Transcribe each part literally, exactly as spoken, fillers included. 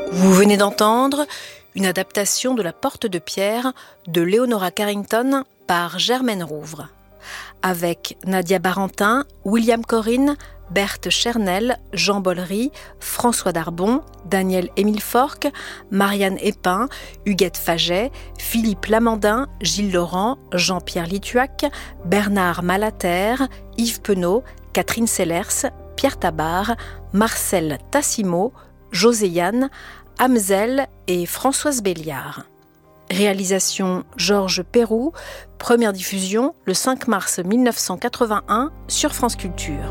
Vous venez d'entendre une adaptation de La Porte de Pierre de Leonora Carrington par Germaine Rouvre, avec Nadia Barentin, William Corinne, Berthe Chernel, Jean Bollery, François Darbon, Daniel-Émile Forck, Marianne Épin, Huguette Faget, Philippe Lamandin, Gilles Laurent, Jean-Pierre Lituac, Bernard Malater, Yves Penaud, Catherine Sellers, Pierre Tabar, Marcel Tassimo, José Yann, Hamzel et Françoise Béliard. Réalisation Georges Perroux, première diffusion le cinq mars mille neuf cent quatre-vingt-un sur France Culture.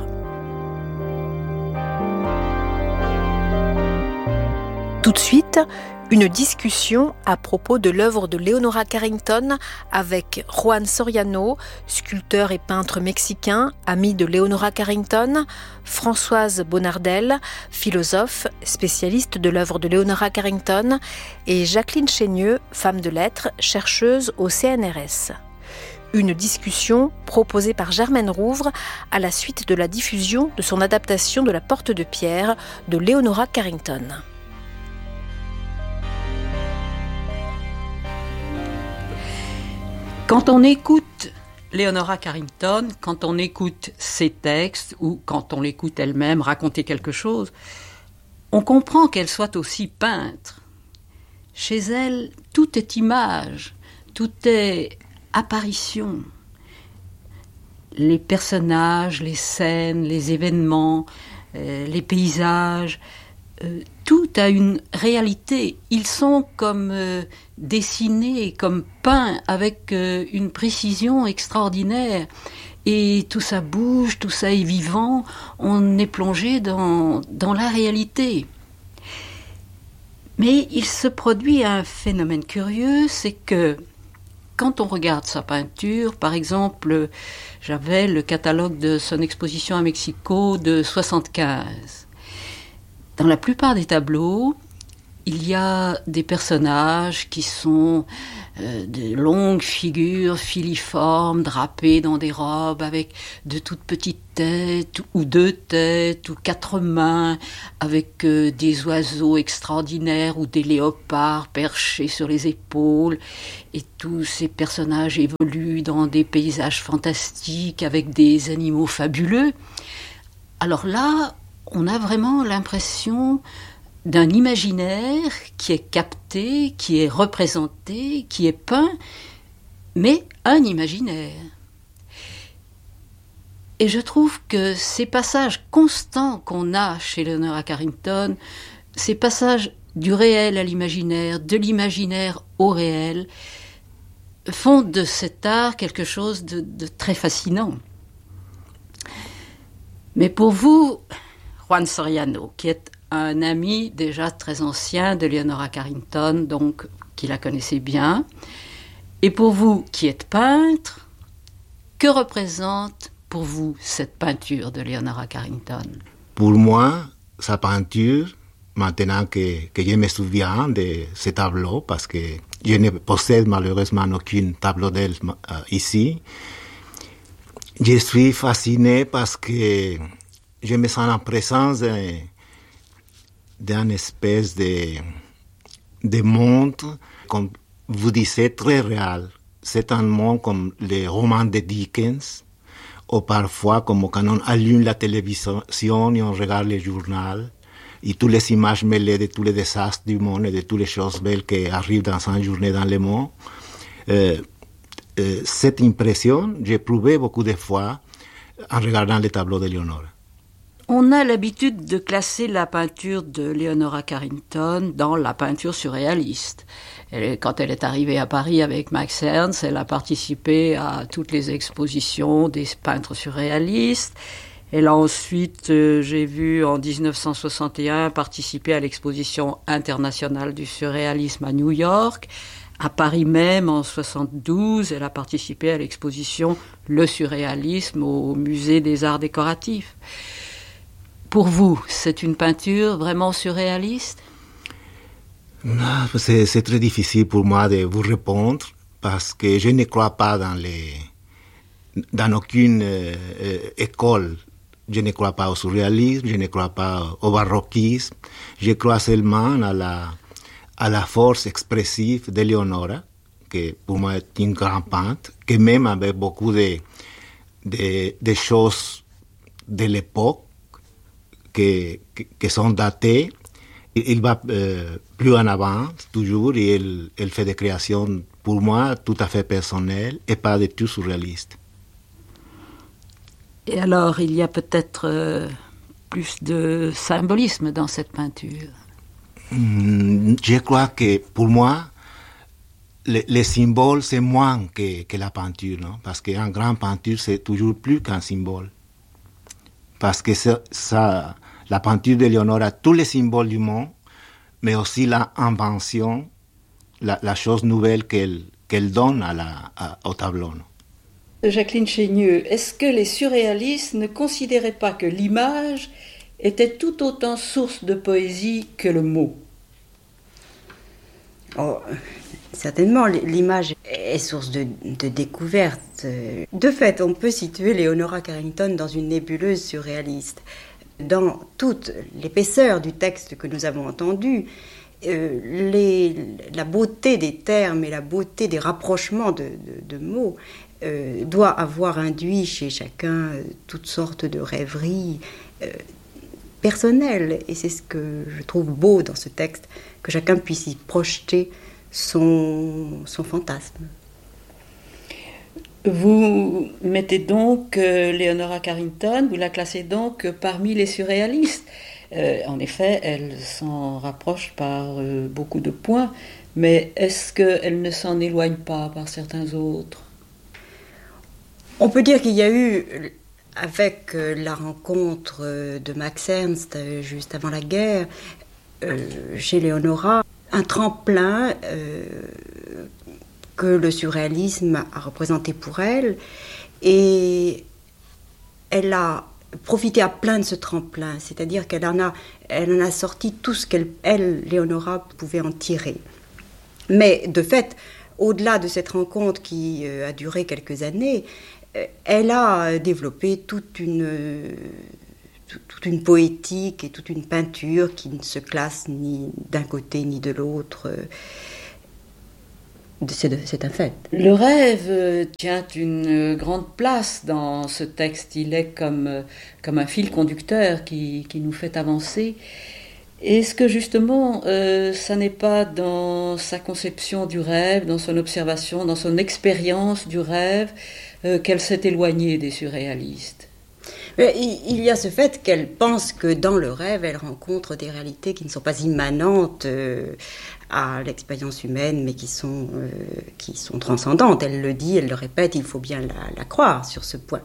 Tout de suite, une discussion à propos de l'œuvre de Leonora Carrington avec Juan Soriano, sculpteur et peintre mexicain, ami de Leonora Carrington, Françoise Bonnardel, philosophe, spécialiste de l'œuvre de Leonora Carrington, et Jacqueline Chénieux, femme de lettres, chercheuse au C N R S. Une discussion proposée par Germaine Rouvre à la suite de la diffusion de son adaptation de La Porte de Pierre de Leonora Carrington. Quand on écoute Leonora Carrington, quand on écoute ses textes ou quand on l'écoute elle-même raconter quelque chose, on comprend qu'elle soit aussi peintre. Chez elle, tout est image, tout est apparition. Les personnages, les scènes, les événements, euh, les paysages, euh, tout a une réalité. Ils sont comme euh, dessinés, comme peints avec euh, une précision extraordinaire. Et tout ça bouge, tout ça est vivant. On est plongé dans, dans la réalité. Mais il se produit un phénomène curieux, c'est que quand on regarde sa peinture, par exemple, j'avais le catalogue de son exposition à Mexico de soixante-quinze. Dans la plupart des tableaux, il y a des personnages qui sont euh, de longues figures filiformes, drapées dans des robes avec de toutes petites têtes, ou deux têtes, ou quatre mains, avec euh, des oiseaux extraordinaires ou des léopards perchés sur les épaules. Et tous ces personnages évoluent dans des paysages fantastiques avec des animaux fabuleux. Alors là, on a vraiment l'impression d'un imaginaire qui est capté, qui est représenté, qui est peint, mais un imaginaire. Et je trouve que ces passages constants qu'on a chez Leonora Carrington, ces passages du réel à l'imaginaire, de l'imaginaire au réel, font de cet art quelque chose de, de très fascinant. Mais pour vous, Juan Soriano, qui est un ami déjà très ancien de Leonora Carrington, donc qui la connaissait bien. Et pour vous qui êtes peintre, que représente pour vous cette peinture de Leonora Carrington? Pour moi, sa peinture, maintenant que, que je me souviens de ce tableau, parce que je ne possède malheureusement aucun tableau d'elle euh, ici, je suis fasciné parce que je me sens en présence d'un, d'un espèce de, de monde, comme vous disiez, très réel. C'est un monde comme les romans de Dickens, ou parfois comme quand on allume la télévision et on regarde le journal, et toutes les images mêlées de tous les désastres du monde et de toutes les choses belles qui arrivent dans une journée dans le monde. Euh, euh, cette impression, j'ai éprouvé beaucoup de fois en regardant les tableaux de Leonora. On a l'habitude de classer la peinture de Leonora Carrington dans la peinture surréaliste. Elle, quand elle est arrivée à Paris avec Max Ernst, elle a participé à toutes les expositions des peintres surréalistes. Elle a ensuite, euh, j'ai vu en dix-neuf cent soixante et un, participé à l'exposition internationale du surréalisme à New York. À Paris même, en soixante-douze, elle a participé à l'exposition Le surréalisme au Musée des Arts décoratifs. Pour vous, c'est une peinture vraiment surréaliste? Non, c'est, c'est très difficile pour moi de vous répondre parce que je ne crois pas dans, les, dans aucune euh, école je ne crois pas au surréalisme, je ne crois pas au baroquisme, je crois seulement à la, à la force expressive d'Eleonora, qui pour moi est une grande peintre, qui même avec beaucoup de, de, de choses de l'époque qui, qui, qui sont datées, il va euh, plus en avant toujours et il, il fait des créations pour moi tout à fait personnelles et pas du tout surréalistes. Et alors, il y a peut-être euh, plus de symbolisme dans cette peinture. Mmh, je crois que pour moi, le, le symbole, c'est moins que, que la peinture, non? Parce qu'une grande peinture, c'est toujours plus qu'un symbole. Parce que ça, ça, la peinture de Léonore a tous les symboles du monde, mais aussi l'invention, la, la chose nouvelle qu'elle, qu'elle donne à la, à, au tableau. Non? Jacqueline Chénieux, est-ce que les surréalistes ne considéraient pas que l'image était tout autant source de poésie que le mot? Oh, certainement, l'image est source de, de découverte. De fait, on peut situer Leonora Carrington dans une nébuleuse surréaliste. Dans toute l'épaisseur du texte que nous avons entendu, euh, les, la beauté des termes et la beauté des rapprochements de, de, de mots euh, doit avoir induit chez chacun euh, toutes sortes de rêveries euh, personnelles. Et c'est ce que je trouve beau dans ce texte, que chacun puisse y projeter son, son fantasme. Vous mettez donc euh, Leonora Carrington, vous la classez donc parmi les surréalistes. Euh, en effet, elle s'en rapproche par euh, beaucoup de points, mais est-ce qu'elle ne s'en éloigne pas par certains autres? On peut dire qu'il y a eu, avec euh, la rencontre de Max Ernst euh, juste avant la guerre, euh, chez Leonora, un tremplin euh, que le surréalisme a représenté pour elle, et elle a profité à plein de ce tremplin, c'est-à-dire qu'elle en a, elle en a sorti tout ce qu'elle, elle, Leonora, pouvait en tirer. Mais de fait, au-delà de cette rencontre qui euh, a duré quelques années, euh, elle a développé toute une, euh, toute une poétique et toute une peinture qui ne se classe ni d'un côté ni de l'autre. C'est, c'est un fait. Le rêve tient une grande place dans ce texte. Il est comme, comme un fil conducteur qui, qui nous fait avancer. Est-ce que justement, euh, ça n'est pas dans sa conception du rêve, dans son observation, dans son expérience du rêve, euh, qu'elle s'est éloignée des surréalistes? Il y a ce fait qu'elle pense que dans le rêve, elle rencontre des réalités qui ne sont pas immanentes euh, à l'expérience humaine, mais qui sont, euh, qui sont transcendantes. Elle le dit, elle le répète, il faut bien la, la croire sur ce point.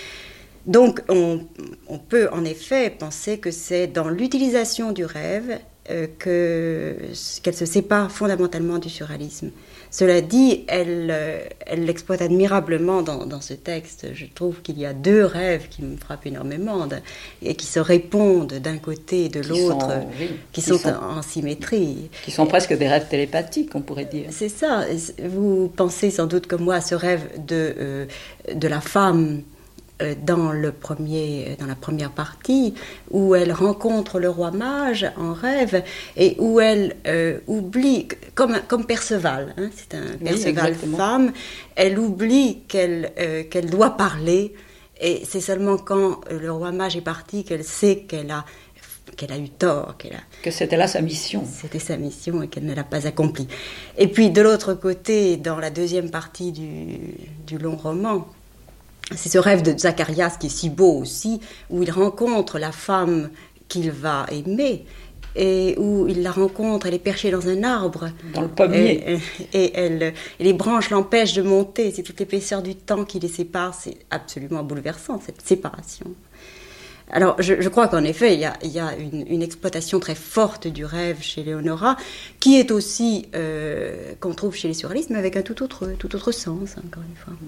Donc on, on peut en effet penser que c'est dans l'utilisation du rêve euh, que, qu'elle se sépare fondamentalement du surréalisme. Cela dit, elle, elle l'exploite admirablement dans, dans ce texte. Je trouve qu'il y a deux rêves qui me frappent énormément de, et qui se répondent d'un côté et de qui l'autre, sont, oui, qui, qui sont, sont en symétrie. Qui sont presque des rêves télépathiques, on pourrait dire. C'est ça. Vous pensez sans doute comme moi à ce rêve de, euh, de la femme dans, le premier, dans la première partie, où elle rencontre le roi mage en rêve et où elle euh, oublie, comme, comme Perceval, hein, c'est un oui, Perceval exactement. Femme, elle oublie qu'elle, euh, qu'elle doit parler, et c'est seulement quand le roi mage est parti qu'elle sait qu'elle a, qu'elle a eu tort. Qu'elle a, que c'était là sa mission. C'était sa mission et qu'elle ne l'a pas accomplie. Et puis de l'autre côté, dans la deuxième partie du, du long roman, c'est ce rêve de Zacharias qui est si beau aussi, où il rencontre la femme qu'il va aimer, et où il la rencontre, elle est perchée dans un arbre. Dans le pommier. Et, et, elle, et les branches l'empêchent de monter, c'est toute l'épaisseur du temps qui les sépare, c'est absolument bouleversant, cette séparation. Alors, je, je crois qu'en effet, il y a, il y a une, une exploitation très forte du rêve chez Leonora, qui est aussi, euh, qu'on trouve chez les surréalistes, mais avec un tout autre, tout autre sens, encore une fois.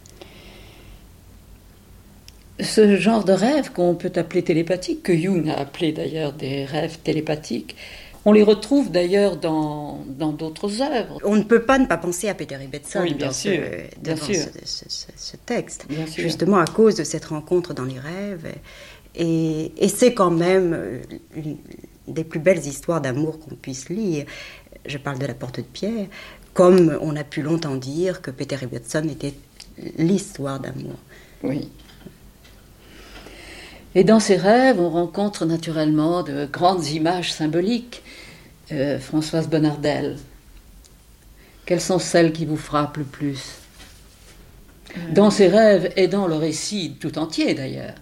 Ce genre de rêve qu'on peut appeler télépathique, que Jung a appelé d'ailleurs des rêves télépathiques, on les retrouve d'ailleurs dans, dans d'autres œuvres. On ne peut pas ne pas penser à Peter Ibbetson oui, bien dans, sûr, ce, bien devant sûr. Ce, ce, ce, ce texte, bien sûr. Justement à cause de cette rencontre dans les rêves. Et, et c'est quand même une des plus belles histoires d'amour qu'on puisse lire. Je parle de La Porte de Pierre, comme on a pu longtemps dire que Peter Ibbotson était l'histoire d'amour. Oui. Et dans ses rêves, on rencontre naturellement de grandes images symboliques. Euh, Françoise Bonnardel, quelles sont celles qui vous frappent le plus ? Dans ses rêves et dans le récit tout entier d'ailleurs.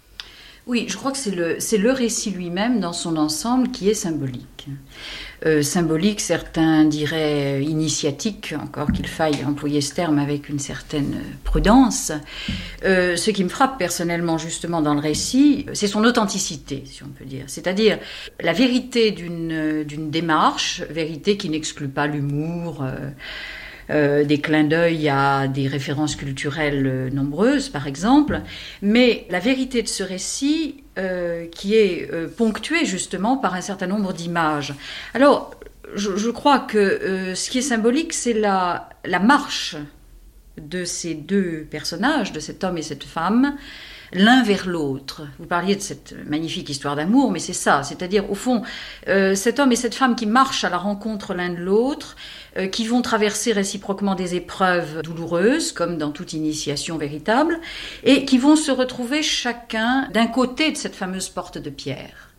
Oui, je crois que c'est le, c'est le récit lui-même dans son ensemble qui est symbolique. Euh, symbolique, certains diraient initiatique, encore qu'il faille employer ce terme avec une certaine prudence. Euh, ce qui me frappe personnellement justement dans le récit, c'est son authenticité, si on peut dire. C'est-à-dire la vérité d'une, d'une démarche, vérité qui n'exclut pas l'humour, euh, Euh, des clins d'œil à des références culturelles euh, nombreuses, par exemple, mais la vérité de ce récit euh, qui est euh, ponctué justement par un certain nombre d'images. Alors, je, je crois que euh, ce qui est symbolique, c'est la, la marche de ces deux personnages, de cet homme et cette femme, l'un vers l'autre. Vous parliez de cette magnifique histoire d'amour, mais c'est ça, c'est-à-dire au fond, euh, cet homme et cette femme qui marchent à la rencontre l'un de l'autre, euh, qui vont traverser réciproquement des épreuves douloureuses, comme dans toute initiation véritable, et qui vont se retrouver chacun d'un côté de cette fameuse porte de pierre,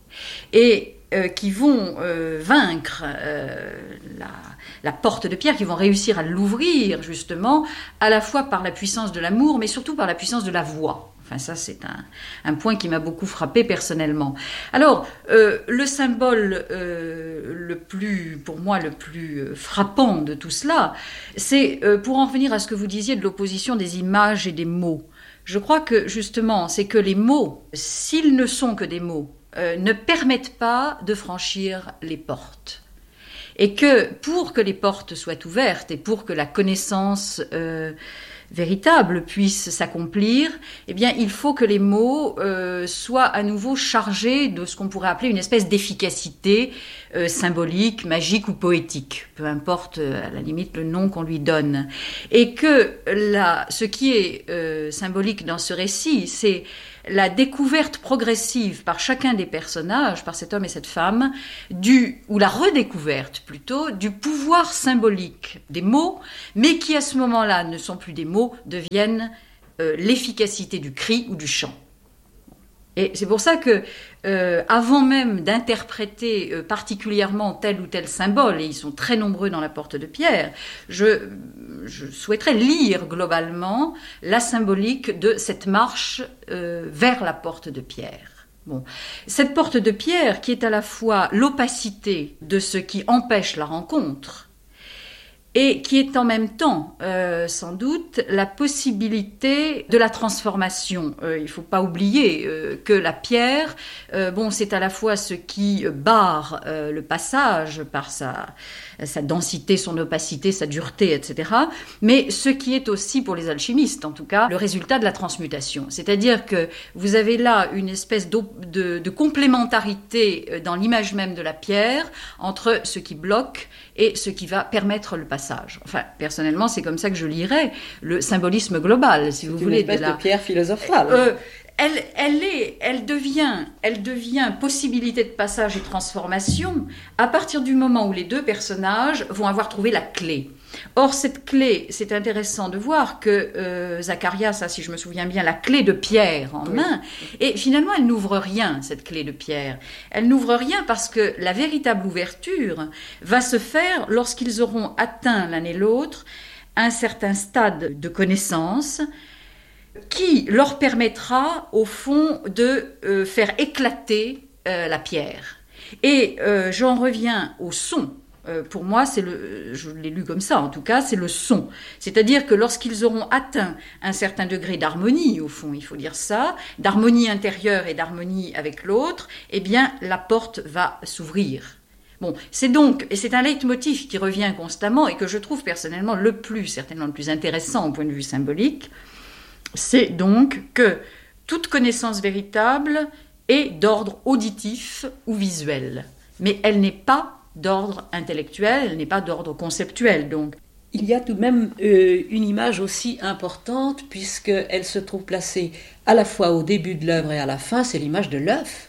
et euh, qui vont euh, vaincre euh, la, la porte de pierre, qui vont réussir à l'ouvrir justement, à la fois par la puissance de l'amour, mais surtout par la puissance de la voix. Enfin, ça, c'est un, un point qui m'a beaucoup frappé personnellement. Alors, euh, le symbole euh, le plus, pour moi, le plus frappant de tout cela, c'est, euh, pour en revenir à ce que vous disiez de l'opposition des images et des mots. Je crois que, justement, c'est que les mots, s'ils ne sont que des mots, euh, ne permettent pas de franchir les portes. Et que, pour que les portes soient ouvertes et pour que la connaissance euh, véritable puisse s'accomplir, eh bien, il faut que les mots euh, soient à nouveau chargés de ce qu'on pourrait appeler une espèce d'efficacité euh, symbolique, magique ou poétique, peu importe euh, à la limite le nom qu'on lui donne. Et que la, ce qui est euh, symbolique dans ce récit, c'est la découverte progressive par chacun des personnages, par cet homme et cette femme, du, ou la redécouverte plutôt, du pouvoir symbolique des mots, mais qui à ce moment-là ne sont plus des mots, deviennent euh, l'efficacité du cri ou du chant. Et c'est pour ça que, euh, avant même d'interpréter euh, particulièrement tel ou tel symbole, et ils sont très nombreux dans La Porte de Pierre, je, je souhaiterais lire globalement la symbolique de cette marche euh, vers la Porte de Pierre. Bon. Cette porte de pierre qui est à la fois l'opacité de ce qui empêche la rencontre, et qui est en même temps, euh, sans doute, la possibilité de la transformation. Euh, il ne faut pas oublier euh, que la pierre, euh, bon, c'est à la fois ce qui barre euh, le passage par sa, sa densité, son opacité, sa dureté, et cetera, mais ce qui est aussi, pour les alchimistes en tout cas, le résultat de la transmutation. C'est-à-dire que vous avez là une espèce de, de, de complémentarité dans l'image même de la pierre entre ce qui bloque et ce qui va permettre le passage. Enfin, personnellement, c'est comme ça que je lirais le symbolisme global, si vous c'est voulez. Une espèce de, la... de pierre philosophale. Euh, elle, elle, est, elle, devient, elle devient possibilité de passage et transformation à partir du moment où les deux personnages vont avoir trouvé la clé. Or, cette clé, c'est intéressant de voir que euh, Zacharias a, si je me souviens bien, la clé de pierre en main, oui. Et finalement, elle n'ouvre rien, cette clé de pierre. Elle n'ouvre rien parce que la véritable ouverture va se faire lorsqu'ils auront atteint l'un et l'autre un certain stade de connaissance qui leur permettra, au fond, de euh, faire éclater euh, la pierre. Et euh, j'en reviens au son. Euh, pour moi, c'est le, je l'ai lu comme ça en tout cas, c'est le son. C'est-à-dire que lorsqu'ils auront atteint un certain degré d'harmonie, au fond, il faut dire ça, d'harmonie intérieure et d'harmonie avec l'autre, eh bien, la porte va s'ouvrir. Bon, c'est donc, et c'est un leitmotiv qui revient constamment et que je trouve personnellement le plus, certainement le plus intéressant au point de vue symbolique, c'est donc que toute connaissance véritable est d'ordre auditif ou visuel, mais elle n'est pas d'ordre intellectuel, elle n'est pas d'ordre conceptuel. Donc, il y a tout de même euh, une image aussi importante, puisqu'elle se trouve placée à la fois au début de l'œuvre et à la fin, c'est l'image de l'œuf.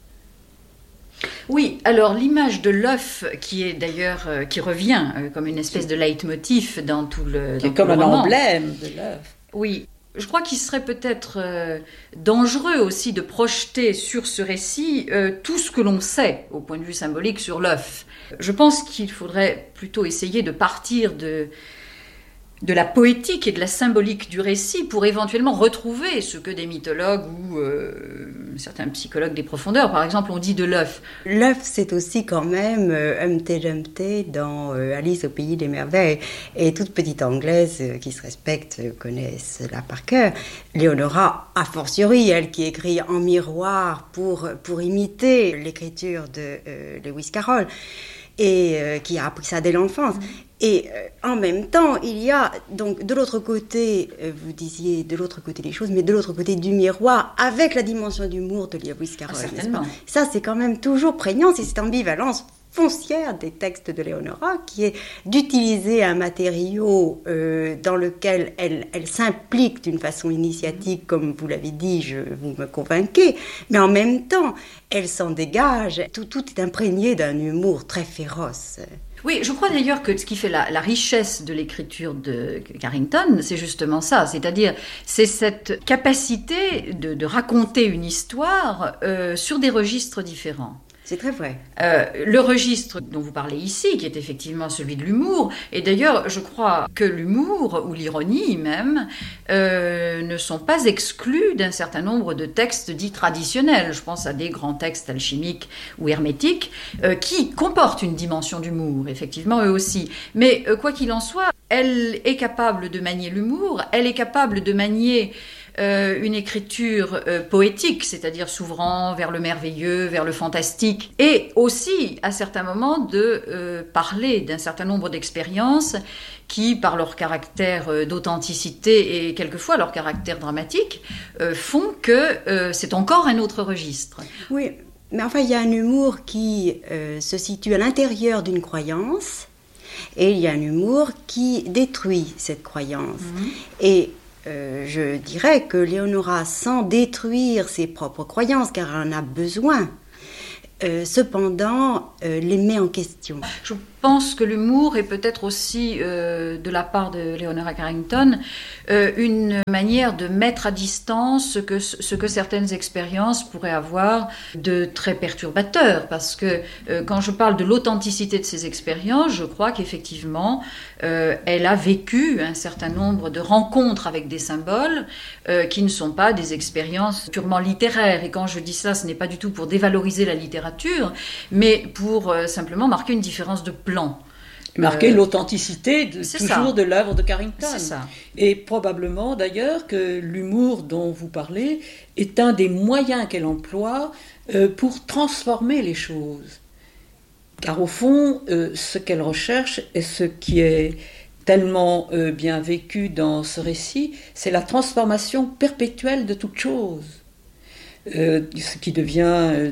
Oui, alors l'image de l'œuf, qui est d'ailleurs, euh, qui revient euh, comme une espèce de leitmotiv dans tout le Qui est comme un emblème de l'œuf. Oui, je crois qu'il serait peut-être euh, dangereux aussi de projeter sur ce récit euh, tout ce que l'on sait au point de vue symbolique sur l'œuf. Je pense qu'il faudrait plutôt essayer de partir de... de la poétique et de la symbolique du récit pour éventuellement retrouver ce que des mythologues ou euh, certains psychologues des profondeurs, par exemple, ont dit de l'œuf. L'œuf, c'est aussi quand même euh, Humpty Dumpty dans euh, Alice au pays des merveilles. Et toute petite anglaise euh, qui se respecte euh, connaît cela par cœur. Léonora, a fortiori, elle qui écrit en miroir pour, pour imiter l'écriture de euh, Lewis Carroll, et euh, qui a appris ça dès l'enfance. Mmh. Et euh, en même temps, il y a donc de l'autre côté, euh, vous disiez de l'autre côté des choses, mais de l'autre côté du miroir, avec la dimension d'humour de Lewis Carroll. Ah, certainement. Ça, c'est quand même toujours prégnant, c'est cette ambivalence foncière des textes de Léonora, qui est d'utiliser un matériau euh, dans lequel elle, elle s'implique d'une façon initiatique, comme vous l'avez dit, je, vous me convainquez, mais en même temps, elle s'en dégage, tout, tout est imprégné d'un humour très féroce. Oui, je crois d'ailleurs que ce qui fait la, la richesse de l'écriture de Carrington, c'est justement ça, c'est-à-dire c'est cette capacité de, de raconter une histoire euh, sur des registres différents. C'est très vrai. Euh, le registre dont vous parlez ici, qui est effectivement celui de l'humour, et d'ailleurs, je crois que l'humour, ou l'ironie même, euh, ne sont pas exclus d'un certain nombre de textes dits traditionnels. Je pense à des grands textes alchimiques ou hermétiques, euh, qui comportent une dimension d'humour, effectivement, eux aussi. Mais euh, quoi qu'il en soit, elle est capable de manier l'humour, elle est capable de manier Euh, une écriture euh, poétique, c'est-à-dire s'ouvrant vers le merveilleux, vers le fantastique, et aussi, à certains moments, de euh, parler d'un certain nombre d'expériences qui, par leur caractère euh, d'authenticité et quelquefois leur caractère dramatique, euh, font que euh, c'est encore un autre registre. Oui, mais enfin, il y a un humour qui euh, se situe à l'intérieur d'une croyance, et il y a un humour qui détruit cette croyance. Mmh. Et Euh, je dirais que Léonora, sans détruire ses propres croyances, car elle en a besoin, euh, cependant, euh, les met en question. Je pense que l'humour est peut-être aussi, euh, de la part de Leonora Carrington, euh, une manière de mettre à distance ce que, ce que certaines expériences pourraient avoir de très perturbateur. Parce que euh, quand je parle de l'authenticité de ces expériences, je crois qu'effectivement, euh, elle a vécu un certain nombre de rencontres avec des symboles euh, qui ne sont pas des expériences purement littéraires. Et quand je dis ça, ce n'est pas du tout pour dévaloriser la littérature, mais pour euh, simplement marquer une différence de plan. Marquer euh, l'authenticité de, toujours ça. De l'œuvre de Carrington. C'est ça. Et probablement d'ailleurs que l'humour dont vous parlez est un des moyens qu'elle emploie euh, pour transformer les choses. Car au fond, euh, ce qu'elle recherche et ce qui est tellement euh, bien vécu dans ce récit, c'est la transformation perpétuelle de toute chose. Euh, ce qui devient euh,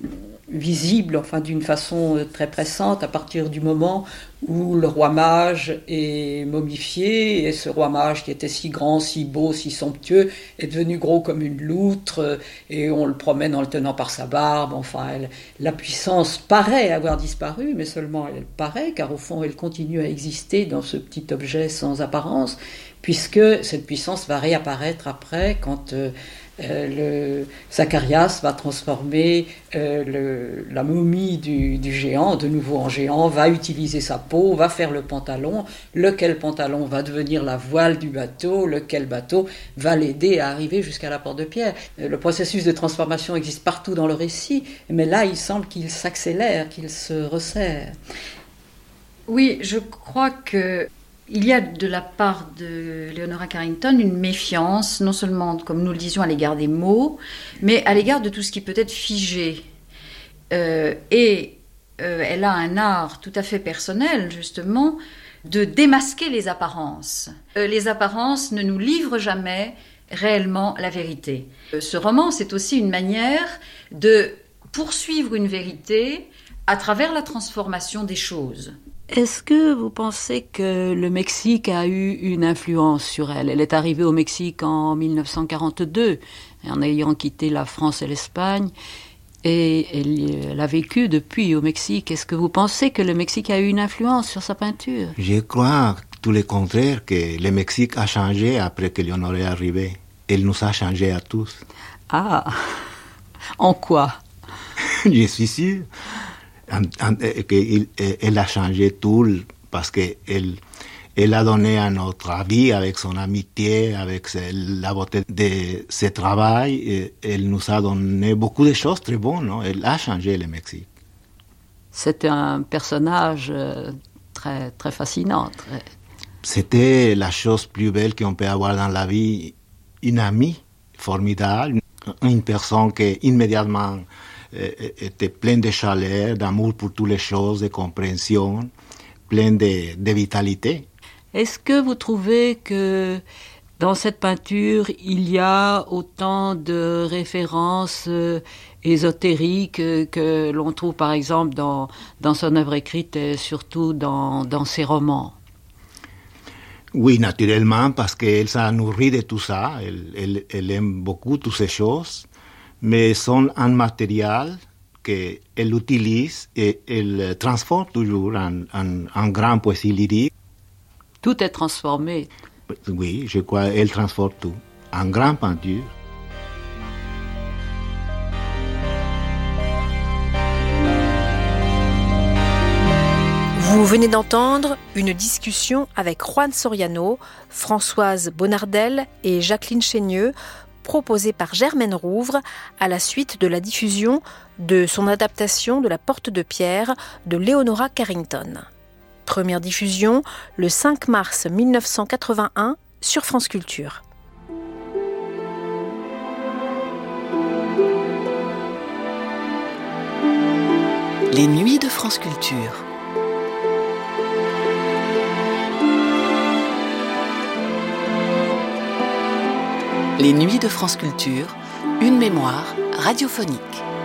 visible, enfin d'une façon très pressante, à partir du moment où le roi mage est momifié, et ce roi mage qui était si grand, si beau, si somptueux, est devenu gros comme une loutre, et on le promène en le tenant par sa barbe. Enfin, elle, la puissance paraît avoir disparu, mais seulement elle paraît, car au fond elle continue à exister dans ce petit objet sans apparence, puisque cette puissance va réapparaître après, quand euh, Euh, le Zacharias va transformer euh, le, la momie du, du géant de nouveau en géant, va utiliser sa peau, va faire le pantalon, lequel pantalon va devenir la voile du bateau, lequel bateau va l'aider à arriver jusqu'à la porte de pierre. Euh, le processus de transformation existe partout dans le récit, mais là il semble qu'il s'accélère, qu'il se resserre. Oui, je crois que il y a de la part de Leonora Carrington une méfiance, non seulement, comme nous le disions, à l'égard des mots, mais à l'égard de tout ce qui peut être figé. Euh, et euh, elle a un art tout à fait personnel, justement, de démasquer les apparences. Euh, les apparences ne nous livrent jamais réellement la vérité. Euh, ce roman, c'est aussi une manière de poursuivre une vérité à travers la transformation des choses. Est-ce que vous pensez que le Mexique a eu une influence sur elle? Elle est arrivée au Mexique en mille neuf cent quarante-deux, en ayant quitté la France et l'Espagne, et elle, elle a vécu depuis au Mexique. Est-ce que vous pensez que le Mexique a eu une influence sur sa peinture? Je crois tout le contraire, que le Mexique a changé après que Léonore est arrivée. Elle nous a changé à tous. Ah, en quoi? Je suis sûr qu'elle a changé tout parce qu'elle elle a donné à notre vie avec son amitié, avec la beauté de ses travail. Et elle nous a donné beaucoup de choses très bonnes. Non? Elle a changé le Mexique. C'était un personnage très, très fascinant. Très... C'était la chose plus belle qu'on peut avoir dans la vie. Une amie formidable, une personne qui immédiatement était pleine de chaleur, d'amour pour toutes les choses, de compréhension, pleine de, de vitalité. Est-ce que vous trouvez que dans cette peinture, il y a autant de références euh, ésotériques euh, que l'on trouve par exemple dans, dans son œuvre écrite et surtout dans, dans ses romans? Oui, naturellement, parce qu'elle s'est nourrie de tout ça. Elle, elle, elle aime beaucoup toutes ces choses, mais sont un matériel qu'elle utilise et elle transforme toujours en, en, en grande poésie lyrique. Tout est transformé. Oui, je crois qu'elle transforme tout en grande peinture. Vous venez d'entendre une discussion avec Juan Soriano, Françoise Bonnardel et Jacqueline Chénieux, proposée par Germaine Rouvre à la suite de la diffusion de son adaptation de La Porte de Pierre de Leonora Carrington. Première diffusion le cinq mars mille neuf cent quatre-vingt-un sur France Culture. Les nuits de France Culture. Les nuits de France Culture, une mémoire radiophonique.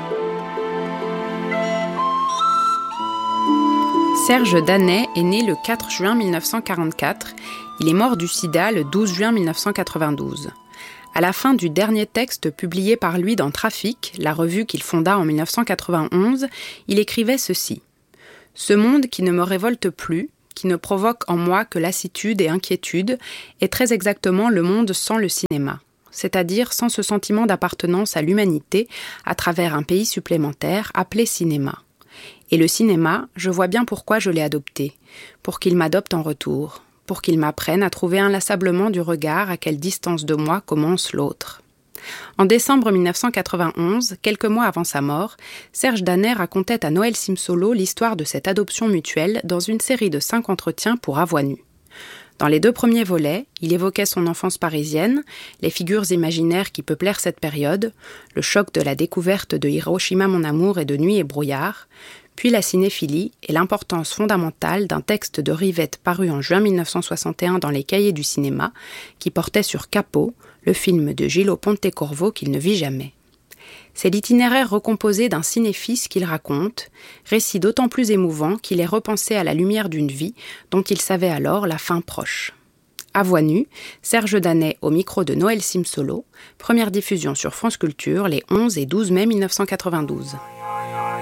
Serge Danet est né le quatre juin mille neuf cent quarante-quatre. Il est mort du sida le douze juin mille neuf cent quatre-vingt-douze. À la fin du dernier texte publié par lui dans Trafic, la revue qu'il fonda en mille neuf cent quatre-vingt-onze, il écrivait ceci. « Ce monde qui ne me révolte plus, qui ne provoque en moi que lassitude et inquiétude, est très exactement le monde sans le cinéma. C'est-à-dire sans ce sentiment d'appartenance à l'humanité à travers un pays supplémentaire appelé cinéma. Et le cinéma, je vois bien pourquoi je l'ai adopté, pour qu'il m'adopte en retour, pour qu'il m'apprenne à trouver inlassablement du regard à quelle distance de moi commence l'autre. » En décembre mille neuf cent quatre-vingt-onze, quelques mois avant sa mort, Serge Danet racontait à Noël Simsolo l'histoire de cette adoption mutuelle dans une série de cinq entretiens pour À Voix nue. Dans les deux premiers volets, il évoquait son enfance parisienne, les figures imaginaires qui peuplèrent cette période, le choc de la découverte de Hiroshima mon amour et de Nuit et brouillard, puis la cinéphilie et l'importance fondamentale d'un texte de Rivette paru en juin mille neuf cent soixante et un dans les Cahiers du cinéma, qui portait sur Capot, le film de Gillo Pontecorvo qu'il ne vit jamais. C'est l'itinéraire recomposé d'un cinéphile qu'il raconte, récit d'autant plus émouvant qu'il est repensé à la lumière d'une vie dont il savait alors la fin proche. À Voix nue, Serge Danet au micro de Noël Simsolo, première diffusion sur France Culture les onze et douze mai mille neuf cent quatre-vingt-douze.